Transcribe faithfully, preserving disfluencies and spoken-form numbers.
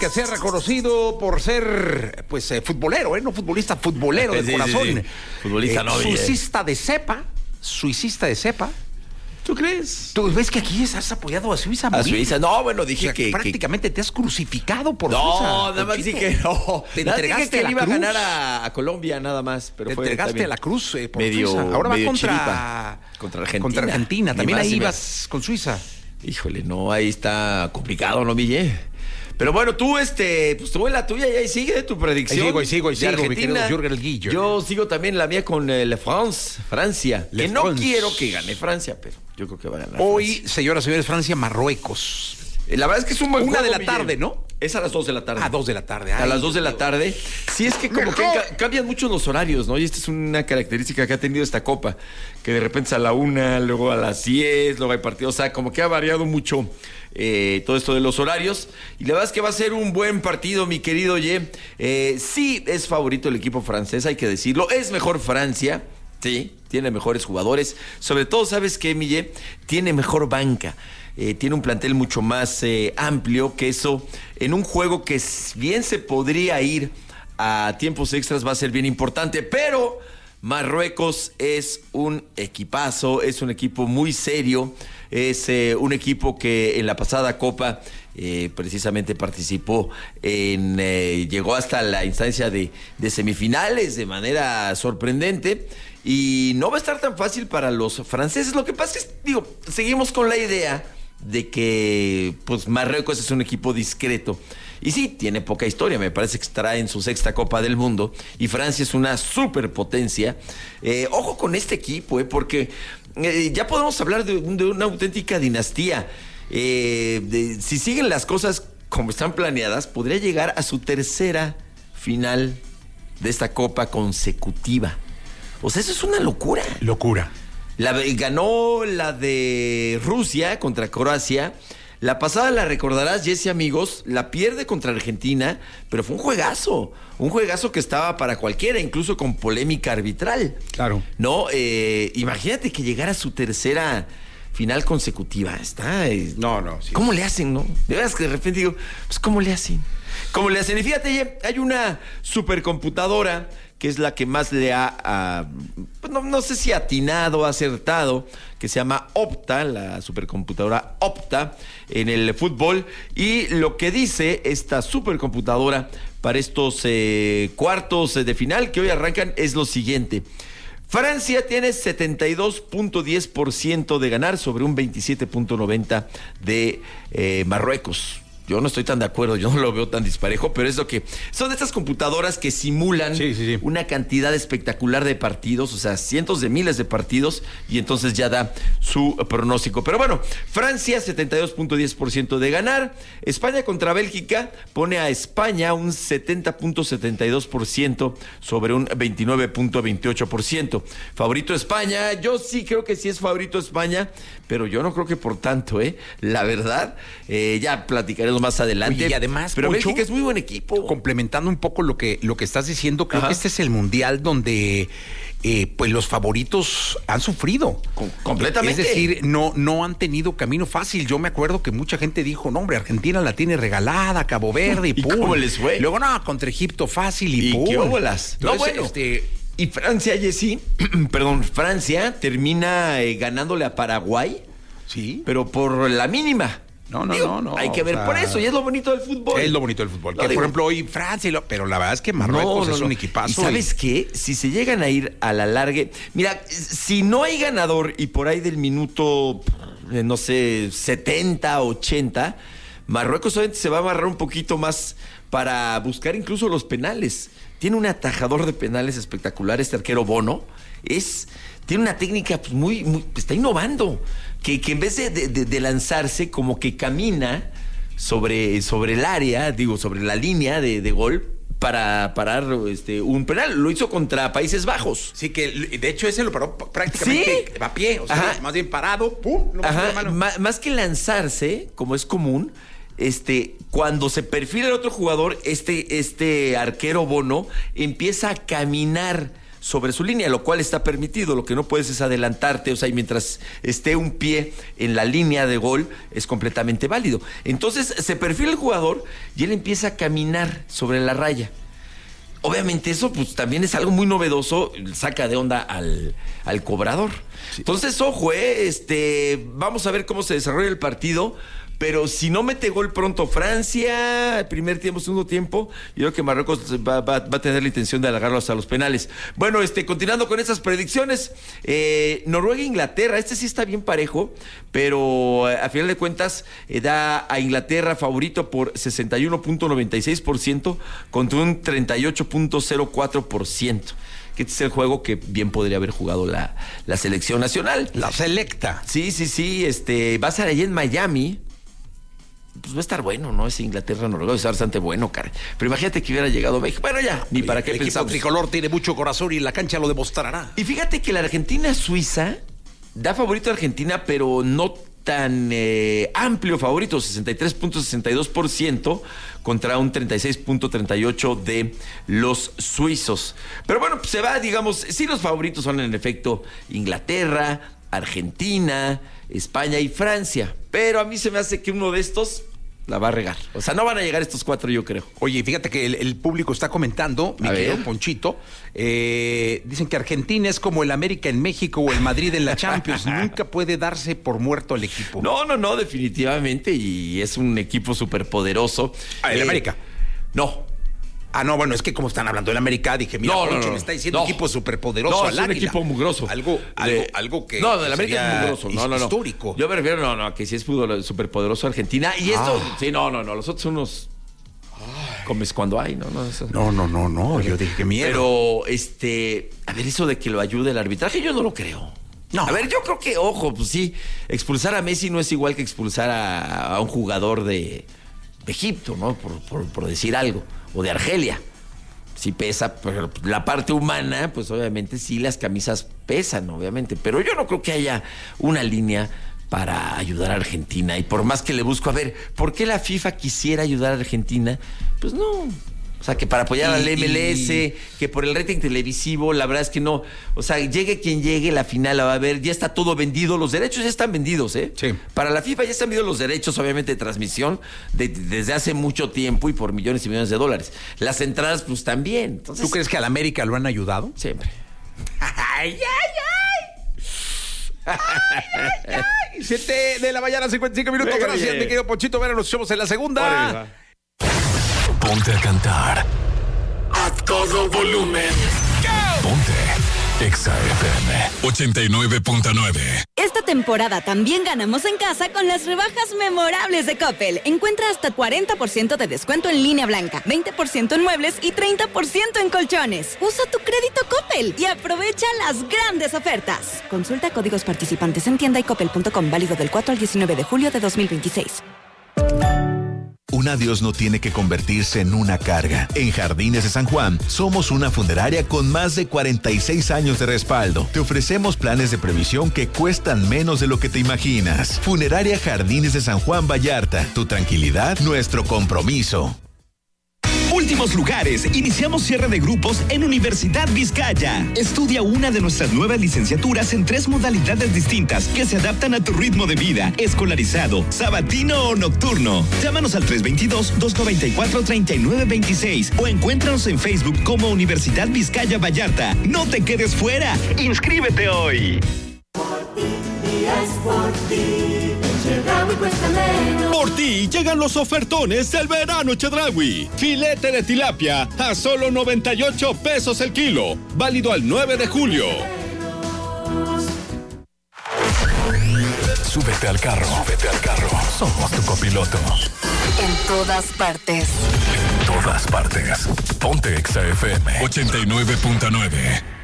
Que sea reconocido por ser, pues, eh, futbolero, ¿eh? No futbolista, futbolero de Sí, corazón. sí, sí. Futbolista eh, no, Suicista de cepa, suicista de cepa. ¿Tú crees? ¿Tú ves que aquí has apoyado a Suiza? A Morín? Suiza, no, bueno, dije O sea, que... prácticamente que... te has crucificado por no, Suiza. nada más Ponchito. dije no. Te Nada, entregaste dije que a la le iba cruz. a ganar a, a Colombia, nada más. Pero Te fue entregaste también a la cruz eh, por medio, Suiza. Ahora va medio contra... chiripa. Contra Argentina. Contra Argentina. Ni También más ahí ni ibas con Suiza. Híjole, no, ahí está complicado, ¿no, Mille? Pero bueno, tú, este, pues tú en la tuya y ahí sigue tu predicción. Ahí sigo, ahí sigo, ahí de sigo, mi Argentina. querido Jürgen Guillo. Yo sigo también la mía con eh, Le France, Francia. Le que no France. quiero que gane Francia, pero yo creo que va a ganar Hoy, Francia. señoras y señores, Francia, Marruecos. Eh, La verdad es que es un buen Una juego, de la Miguel. tarde, ¿no? Es a las dos de la tarde. A dos de la tarde. A Ay, las dos de la Dios. tarde. Sí, es que como que Mejor. ca- cambian mucho los horarios, ¿no? Y esta es una característica que ha tenido esta Copa, que de repente es a la una, luego a las diez, luego hay partidos. O sea, como que ha variado mucho eh, todo esto de los horarios. Y la verdad es que va a ser un buen partido, mi querido Ye. Eh, sí es favorito el equipo francés, hay que decirlo. Es mejor Francia. Sí, tiene mejores jugadores. Sobre todo, ¿sabes qué, Mille? Tiene mejor banca. Eh, tiene un plantel mucho más eh, amplio que eso. En un juego que bien se podría ir a tiempos extras va a ser bien importante. Pero Marruecos es un equipazo, es un equipo muy serio. Es eh, un equipo que en la pasada Copa eh, precisamente participó en... Eh, llegó hasta la instancia de, de semifinales de manera sorprendente. Y no va a estar tan fácil para los franceses. Lo que pasa es que, digo, seguimos con la idea de que pues Marruecos es un equipo discreto. Y sí, tiene poca historia, me parece que estará en su sexta Copa del Mundo. Y Francia es una superpotencia. Eh, ojo con este equipo, eh, porque eh, ya podemos hablar de, un- de una auténtica dinastía. Eh, de- si siguen las cosas como están planeadas, podría llegar a su tercera final de esta Copa consecutiva. O sea, eso es una locura. Locura. La, ganó la de Rusia contra Croacia. La pasada, la recordarás, Jesse, amigos, la pierde contra Argentina, pero fue un juegazo. Un juegazo que estaba para cualquiera, incluso con polémica arbitral. Claro. No, eh, imagínate que llegara a su tercera final consecutiva. Está. eh, No, no. Sí. ¿Cómo le hacen, no? De veras que de repente digo, pues, ¿cómo le hacen? ¿Cómo le hacen? Y fíjate, Ye, hay una supercomputadora que es la que más le ha, ah, pues no, no sé si atinado, acertado, que se llama Opta, la supercomputadora Opta en el fútbol. Y lo que dice esta supercomputadora para estos eh, cuartos de final que hoy arrancan es lo siguiente. Francia tiene setenta y dos punto diez por ciento de ganar sobre un veintisiete punto noventa por ciento de eh, Marruecos. Yo no estoy tan de acuerdo, yo no lo veo tan disparejo, pero es lo que... Son de estas computadoras que simulan Sí, sí, sí. una cantidad espectacular de partidos, o sea, cientos de miles de partidos, y entonces ya da su pronóstico. Pero bueno, Francia, setenta y dos punto diez por ciento de ganar. España contra Bélgica pone a España un setenta punto setenta y dos por ciento sobre un veintinueve punto veintiocho por ciento. Favorito España, yo sí creo que sí es favorito España, pero yo no creo que por tanto, ¿eh? La verdad, eh, ya platicaremos más adelante. Oye, y además, pero Poncho, Bélgica es muy buen equipo. Complementando un poco lo que, lo que estás diciendo, creo Ajá. que este es el mundial donde eh, pues los favoritos han sufrido. Com- completamente. Es decir, no, no han tenido camino fácil. Yo me acuerdo que mucha gente dijo, no, hombre, Argentina la tiene regalada, Cabo Verde y ¿Y pum. cómo les fue? Luego, no, contra Egipto fácil y, ¿Y pum. qué óbolas? No, Entonces, bueno. este, Y Francia, Jessy, perdón, Francia termina eh, ganándole a Paraguay, sí. pero por la mínima. No, no, no, no, Hay que o ver sea, por eso, y es lo bonito del fútbol. Es lo bonito del fútbol. No, que, digo- por ejemplo, hoy Francia, y lo- pero la verdad es que Marruecos No, no, es no. un equipazo. ¿Y sabes qué? Si se llegan a ir a la larga... Mira, si no hay ganador y por ahí del minuto, eh, no sé, setenta, ochenta, Marruecos solamente se va a amarrar un poquito más para buscar incluso los penales. Tiene un atajador de penales espectacular, este arquero Bono. Es... Tiene una técnica pues, muy, muy... Está innovando. Que, que en vez de, de- de- de lanzarse, como que camina sobre, sobre el área, digo, sobre la línea de, de gol para parar este, un penal. Lo hizo contra Países Bajos. Sí, que de hecho ese lo paró prácticamente Sí. a pie, o sea, Ajá. más bien parado, pum, no Ajá, la mano. ma- más que lanzarse, como es común, este, cuando se perfila el otro jugador, este, este arquero Bono empieza a caminar sobre su línea, lo cual está permitido. Lo que no puedes es adelantarte, o sea, y mientras esté un pie en la línea de gol, es completamente válido. Entonces se perfila el jugador y él empieza a caminar sobre la raya. Obviamente eso pues también es algo muy novedoso, saca de onda al, al cobrador. Sí. Entonces, ojo, eh, este, vamos a ver cómo se desarrolla el partido. Pero si no mete gol pronto Francia, primer tiempo, segundo tiempo, yo creo que Marruecos va, va, va a tener la intención de alargarlo hasta los penales. Bueno, este, continuando con esas predicciones, eh, Noruega e Inglaterra, este sí está bien parejo, pero a final de cuentas eh, da a Inglaterra favorito por sesenta y uno punto noventa y seis por ciento contra un treinta y ocho punto cero cuatro por ciento. Que este es el juego que bien podría haber jugado la, la selección nacional. La selecta. Sí, sí, sí, este, va a ser allí en Miami. Pues va a estar bueno, ¿no? Ese Inglaterra-Noruega va a estar bastante bueno, cara. Pero imagínate que hubiera llegado México. Bueno, ya, ni para qué el pensamos. El equipo tricolor tiene mucho corazón y la cancha lo demostrará. Y fíjate que la Argentina-Suiza da favorito a Argentina, pero no tan eh, amplio favorito, sesenta y tres punto sesenta y dos por ciento contra un treinta y seis punto treinta y ocho por ciento de los suizos. Pero bueno, pues se va, digamos, sí, los favoritos son en efecto Inglaterra, Argentina, España y Francia. Pero a mí se me hace que uno de estos la va a regar. O sea, no van a llegar estos cuatro, yo creo. Oye, fíjate que el, el público está comentando, mi querido Ponchito, eh, dicen que Argentina es como el América en México o el Madrid en la Champions. Nunca puede darse por muerto el equipo. No, no, no, definitivamente. Y es un equipo súper poderoso. Ah, ¿el eh, América? No. Ah, no, bueno, es que como están hablando del América, dije, mira, no, Poncho no, no, me está diciendo no. equipo superpoderoso no, al es un Águila. equipo mugroso. Algo, algo, de, algo que No, del América es mugroso. No, no, no. Histórico. Yo me refiero, no, no, que sí es fútbol superpoderoso Argentina. Y esto, ah. sí, no, no, no. Los otros son unos... Ay. Comes cuando hay, ¿no? No, eso. no, no, no, no. Yo dije, qué miedo. Pero, este, a ver, eso de que lo ayude el arbitraje, yo no lo creo. No. A ver, yo creo que, ojo, pues sí, expulsar a Messi no es igual que expulsar a, a un jugador de, de Egipto, ¿no? Por, por, por decir algo. O de Argelia. Sí pesa, pero la parte humana, pues obviamente sí las camisas pesan, obviamente. Pero yo no creo que haya una línea para ayudar a Argentina. Y por más que le busco, a ver, ¿por qué la FIFA quisiera ayudar a Argentina? Pues no. O sea, que para apoyar y, al M L S, y... que por el rating televisivo, la verdad es que no. O sea, llegue quien llegue, la final la va a ver, ya está todo vendido, los derechos ya están vendidos, ¿eh? Sí. Para la FIFA ya están vendidos los derechos, obviamente, de transmisión de, desde hace mucho tiempo y por millones y millones de dólares. Las entradas, pues también. Entonces, ¿tú crees que al América lo han ayudado? Siempre. ¡Ay, ay, ay! ¡Ay, ay, ay! Siete de la mañana, cincuenta y cinco minutos. Venga, gracias, bien. Mi querido Ponchito. Bueno, nos echamos en la segunda. Vale, ponte a cantar a todo volumen. Go. Ponte Exa F M ochenta y nueve punto nueve. Esta temporada también ganamos en casa con las rebajas memorables de Coppel. Encuentra hasta cuarenta por ciento de descuento en línea blanca, veinte por ciento en muebles y treinta por ciento en colchones. Usa tu crédito Coppel y aprovecha las grandes ofertas. Consulta códigos participantes en tienda y coppel punto com, válido del cuatro al diecinueve de julio de dos mil veintiséis. Un adiós no tiene que convertirse en una carga. En Jardines de San Juan, somos una funeraria con más de cuarenta y seis años de respaldo. Te ofrecemos planes de previsión que cuestan menos de lo que te imaginas. Funeraria Jardines de San Juan Vallarta. Tu tranquilidad, nuestro compromiso. Últimos lugares. Iniciamos cierre de grupos en Universidad Vizcaya. Estudia una de nuestras nuevas licenciaturas en tres modalidades distintas que se adaptan a tu ritmo de vida, escolarizado, sabatino o nocturno. Llámanos al tres dos dos, dos nueve cuatro, tres nueve dos seis o encuéntranos en Facebook como Universidad Vizcaya Vallarta. No te quedes fuera. ¡Inscríbete hoy! Por ti, y es por ti. Chedraui cuesta menos. Por ti llegan los ofertones del verano Chedraui. Filete de tilapia a solo noventa y ocho pesos el kilo. Válido al nueve de julio. Súbete al carro. Súbete al carro. Somos tu copiloto. En todas partes. En todas partes. Ponte Exa F M ochenta y nueve punto nueve.